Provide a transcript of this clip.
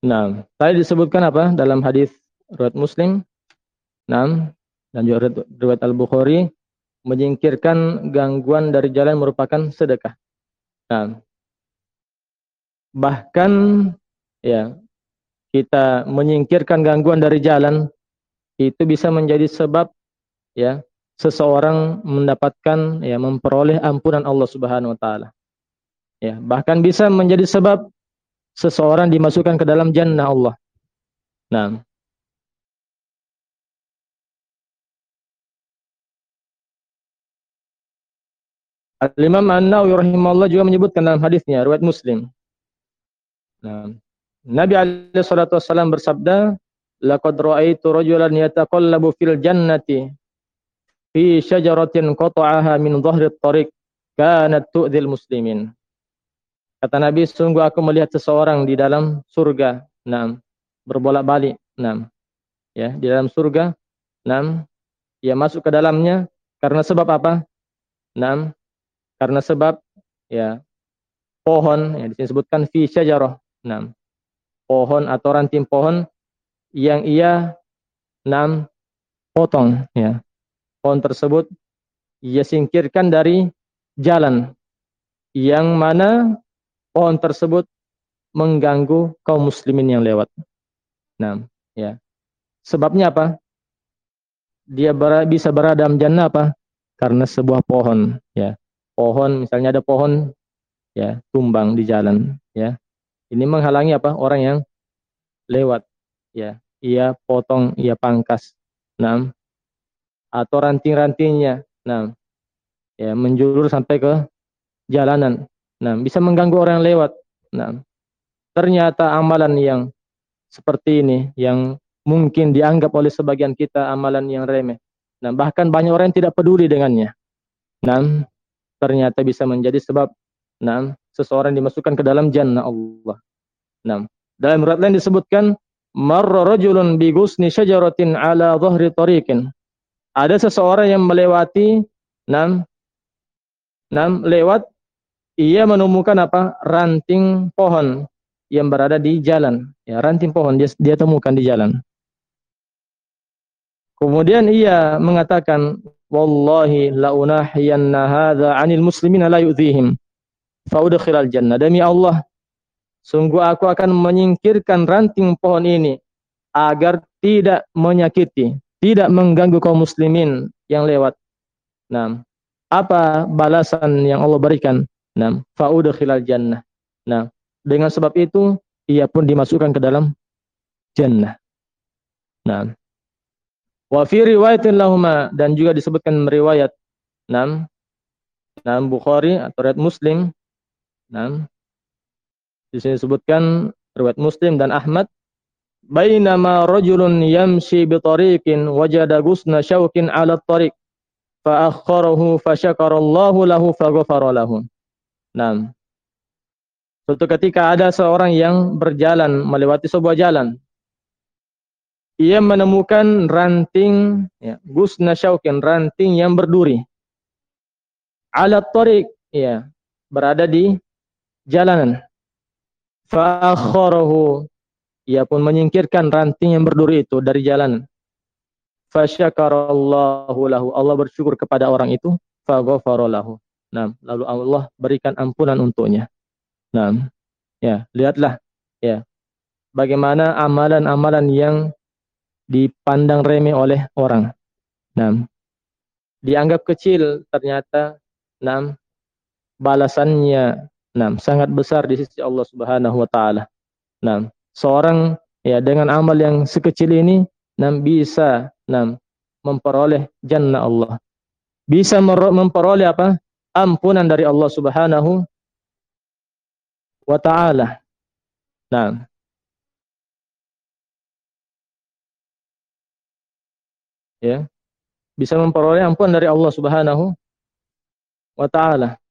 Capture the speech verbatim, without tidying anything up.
Nah, tadi disebutkan apa dalam hadis riwayat Muslim, nah, dan juga riwayat Al-Bukhari, menyingkirkan gangguan dari jalan merupakan sedekah. Nah, bahkan ya, kita menyingkirkan gangguan dari jalan itu bisa menjadi sebab ya seseorang mendapatkan ya memperoleh ampunan Allah Subhanahu wa taala. Ya, bahkan bisa menjadi sebab seseorang dimasukkan ke dalam jannah Allah. Nah, Al-Imam An-Nawawi rahimahullah juga menyebutkan dalam hadisnya riwayat Muslim. Nah, Nabi alaihi salatu wasallam bersabda, "Laqad ra'aitu rajulan yataqallabu fil jannati fi syajaratin qata'aha min dhahri at-tariq kanat tu'dhil muslimin." Kata Nabi, sungguh aku melihat seseorang di dalam surga, nah, berbolak-balik, nah, ya, di dalam surga, nah, ia masuk ke dalamnya karena sebab apa? Nah, karena sebab ya pohon yang disebutkan fi syajarah, nah, pohon atau ranting pohon yang ia enam potong, ya. Pohon tersebut ia singkirkan dari jalan yang mana pohon tersebut mengganggu kaum muslimin yang lewat. Nah, ya. Sebabnya apa? Dia ber, bisa berada dalam jannah apa? Karena sebuah pohon, ya. Pohon, misalnya ada pohon ya tumbang di jalan, ya. Ini menghalangi apa? Orang yang lewat, ya. Ia potong, ia pangkas. Nah, atau ranting-rantingnya, nah, ya menjulur sampai ke jalanan. Nah, bisa mengganggu orang yang lewat. Nah, ternyata amalan yang seperti ini yang mungkin dianggap oleh sebagian kita amalan yang remeh. Nah, bahkan banyak orang yang tidak peduli dengannya. Nah, ternyata bisa menjadi sebab nah, seseorang dimasukkan ke dalam jannah Allah. Nah, dalam riwayat lain disebutkan marra rajulun bi ghusni syajaratin ala dhahri tariqin. Ada seseorang yang melewati nah, nah lewat ia menemukan apa? Ranting pohon yang berada di jalan. Ya, ranting pohon dia, dia temukan di jalan. Kemudian ia mengatakan, "Wallahi la unahiyanna hadza 'anil muslimina la yu'dhihim fa udkhilal jannah." Demi Allah, sungguh aku akan menyingkirkan ranting pohon ini agar tidak menyakiti, tidak mengganggu kaum muslimin yang lewat. Nah, apa balasan yang Allah berikan? Nah, fa udkhilal jannah. Nah, dengan sebab itu ia pun dimasukkan ke dalam jannah. Nah, wa fi riwayatin lahuma, dan juga disebutkan riwayat enam enam Bukhari atau riwayat Muslim. Enam di sini disebutkan riwayat Muslim dan Ahmad, bainama rajulun yamshi bi tariqin wajada ghusna syaukin 'ala at-tariq fa akhkharahu fa syakarallahu lahu fa ghafara lahu. Nah, suatu ketika ada seorang yang berjalan melewati sebuah jalan. Ia menemukan ranting ya, ghusna syaukin, ranting yang berduri. 'Ala at-tariq, ya, berada di jalanan. Fa akhkharahu, ia pun menyingkirkan ranting yang berduri itu dari jalanan. Fa syakarallahu lahu, Allah bersyukur kepada orang itu, fa ghafara lahu. Nah, lalu Allah berikan ampunan untuknya. Nah, ya, lihatlah ya bagaimana amalan-amalan yang dipandang remeh oleh orang. Nah, dianggap kecil, ternyata nah balasannya nah sangat besar di sisi Allah Subhanahu wa taala. Nah, seorang ya dengan amal yang sekecil ini nah bisa nah memperoleh jannah Allah. Bisa memperoleh apa? Ampunan dari Allah Subhanahu wa taala. Nah, ya, bisa memperoleh ampunan dari Allah Subhanahu wa taala.